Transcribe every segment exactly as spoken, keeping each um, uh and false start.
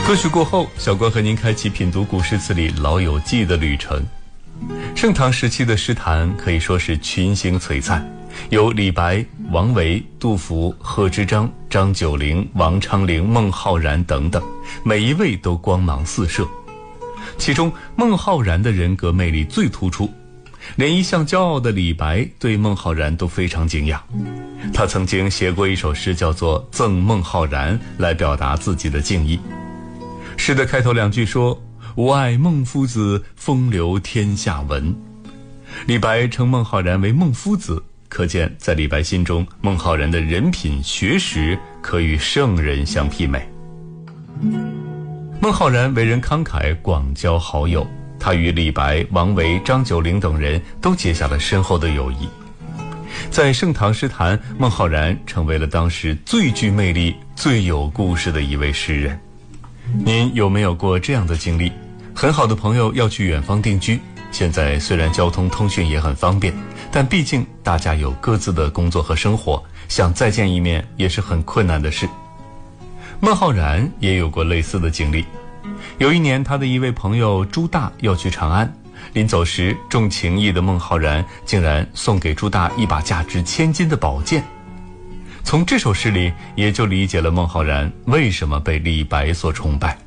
歌曲过后，小关和您开启品读古诗词里老友记的旅程。盛唐时期的诗坛可以说是群星璀璨，有李白、王维、杜甫、贺知章、张九龄、王昌龄、孟浩然等等，每一位都光芒四射。其中孟浩然的人格魅力最突出，连一向骄傲的李白对孟浩然都非常敬仰。他曾经写过一首诗叫做《赠孟浩然》，来表达自己的敬意。诗的开头两句说：吾爱孟夫子，风流天下闻。李白称孟浩然为孟夫子，可见在李白心中，孟浩然的人品学识可与圣人相媲美。孟浩然为人慷慨，广交好友，他与李白、王维、张九龄等人都结下了深厚的友谊。在盛唐诗坛，孟浩然成为了当时最具魅力、最有故事的一位诗人。您有没有过这样的经历？很好的朋友要去远方定居，现在虽然交通通讯也很方便，但毕竟大家有各自的工作和生活，想再见一面也是很困难的事。孟浩然也有过类似的经历。有一年，他的一位朋友朱大要去长安，临走时重情义的孟浩然竟然送给朱大一把价值千金的宝剑。从这首诗里也就理解了孟浩然为什么被李白所崇拜。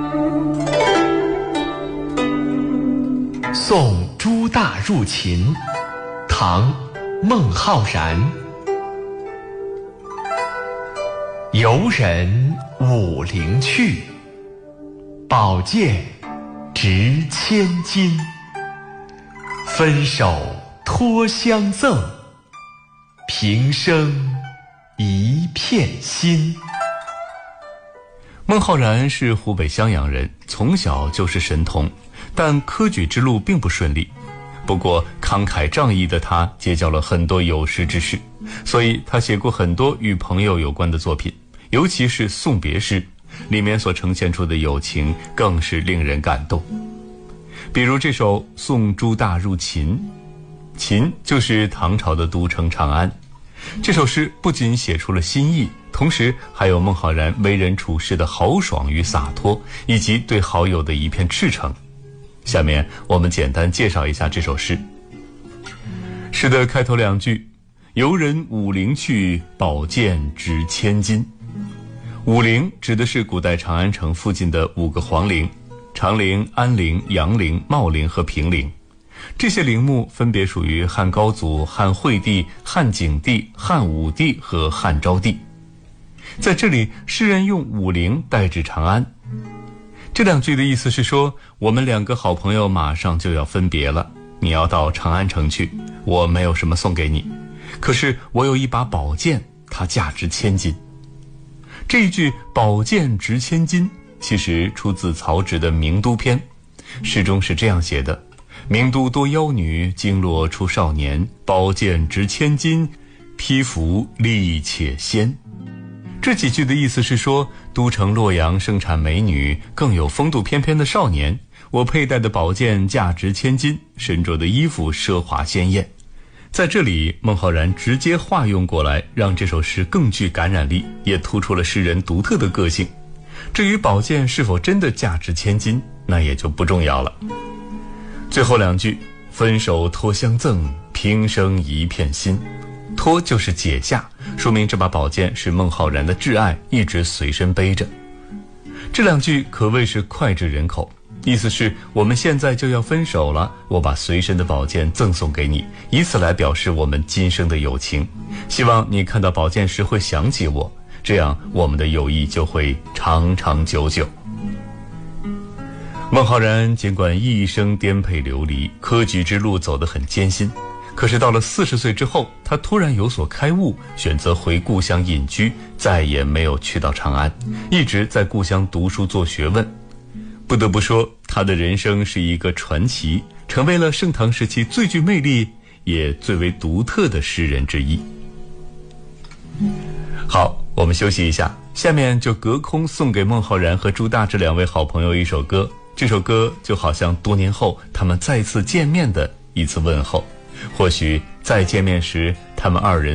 送朱大入秦，唐·孟浩然。游人武陵去，宝剑值千金。分手托相赠，平生一片心。 孟浩然是湖北襄阳人，从小就是神童，但科举之路并不顺利。不过慷慨仗义的他结交了很多有识之士，所以他写过很多与朋友有关的作品，尤其是送别诗，里面所呈现出的友情更是令人感动。比如这首《送朱大入秦》，秦就是唐朝的都城长安。这首诗不仅写出了心意，同时还有孟浩然为人处事的豪爽与洒脱，以及对好友的一片赤诚。下面我们简单介绍一下这首诗。诗的开头两句：游人武陵去，宝剑值千金。武陵指的是古代长安城附近的五个皇陵，长陵、安陵、阳陵、茂陵和平陵。这些陵墓分别属于汉高祖、汉惠帝、汉景帝、汉武帝和汉昭帝。在这里，诗人用武陵代指长安。这两句的意思是说，我们两个好朋友马上就要分别了，你要到长安城去，我没有什么送给你，可是我有一把宝剑，它价值千金。这一句宝剑值千金其实出自曹植的《名都》篇，诗中是这样写的：名都多妖女，经络出少年，宝剑值千金，披服丽且鲜。这几句的意思是说，都城洛阳盛产美女，更有风度翩翩的少年，我佩戴的宝剑价值千金，身着的衣服奢华鲜艳。在这里，孟浩然直接化用过来，让这首诗更具感染力，也突出了诗人独特的个性。至于宝剑是否真的价值千金，那也就不重要了。最后两句：分手托相赠，平生一片心。托就是解下，说明这把宝剑是孟浩然的挚爱，一直随身背着。这两句可谓是脍炙人口，意思是我们现在就要分手了，我把随身的宝剑赠送给你，以此来表示我们今生的友情。希望你看到宝剑时会想起我，这样我们的友谊就会长长久久。孟浩然尽管一生颠沛流离，科举之路走得很艰辛，可是到了四十岁之后，他突然有所开悟，选择回故乡隐居，再也没有去到长安，一直在故乡读书做学问。不得不说，他的人生是一个传奇，成为了盛唐时期最具魅力也最为独特的诗人之一。好，我们休息一下，下面就隔空送给孟浩然和朱大这两位好朋友一首歌。这首歌就好像多年后他们再次见面的一次问候，或许再见面时他们二人